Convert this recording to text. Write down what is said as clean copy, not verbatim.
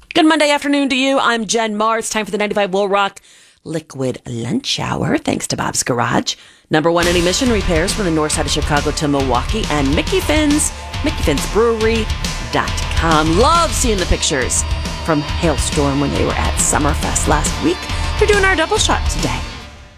Good Monday afternoon to you. I'm Jen Marr. It's time for the 95 Will Rock Liquid Lunch Hour, thanks to Bob's Garage. Number one in emission repairs from the north side of Chicago to Milwaukee, and Mickey Finn's MickeyFinnsBrewery.com. Love seeing the pictures from Hailstorm when they were at Summerfest last week. They're doing our double shot today.